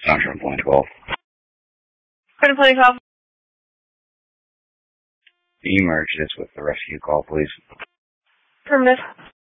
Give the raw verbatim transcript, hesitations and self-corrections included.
Sunshine Point twelve. Sunshine Point twelve. Can you merge this with the rescue call, please? Affirmative.